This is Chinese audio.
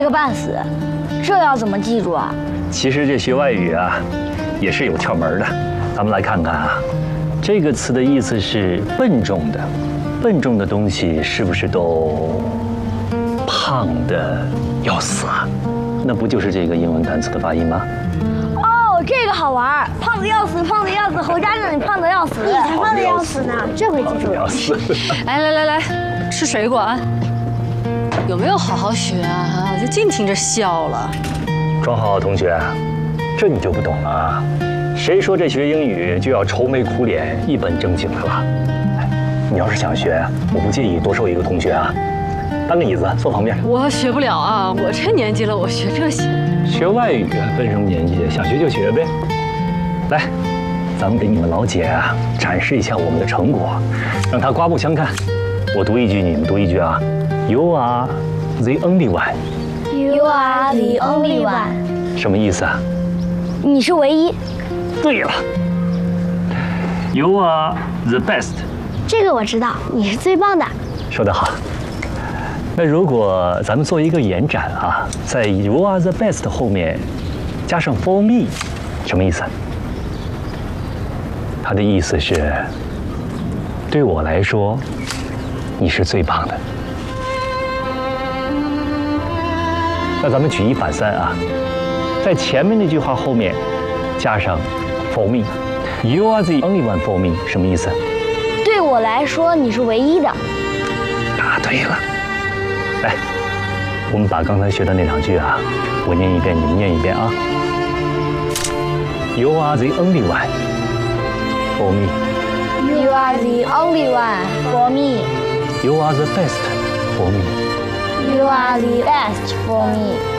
个半死，这要怎么记住啊？ 其实这学外语啊，也是有窍门的。咱们来看看啊，这个词的意思是笨重的，笨重的东西是不是都胖的要死啊？那不就是这个英文单词的发音吗？ 哦，这个好玩，胖的要死，胖的要死，侯家长你胖的要死， 你才胖的要死呢，这回记住了。 要死！ 来，吃水果啊！有没有好好学啊？就净听着笑了。 庄浩同学，这你就不懂了啊！谁说这学英语就要愁眉苦脸、一本正经的了？哎，你要是想学，我不介意多收一个同学啊，搬个椅子坐旁边。 我学不了啊，我这年纪了，我学这些。 学外语啊，分什么年纪？想学就学呗。来，咱们给你们老姐啊展示一下我们的成果，让她刮目相看。我读一句，你们读一句啊。You are the only one。 You are the only one。 什么意思啊？ 你是唯一。 对了。You are the best。 这个我知道，你是最棒的。 说得好。那如果咱们做一个延展啊，在 You are the best 后面加上 for me， 什么意思？它的意思是，对我来说，你是最棒的。那咱们举一反三啊，在前面那句话后面加上 for me，You are the only one for me， 什么意思？ 对我来说，你是唯一的。 答对了。来，我们把刚才学的那两句啊，我念一遍，你们念一遍啊。You are the only one for me. You are the only one for me. You are the best for me. You are the best for me.